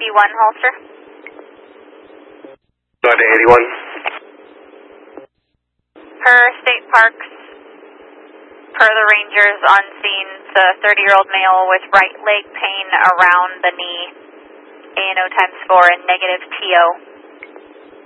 81 holster. Go to 81. Per state parks, per the rangers on scene, the 30-year-old male with right leg pain around the knee, ANO ×4 and negative TO.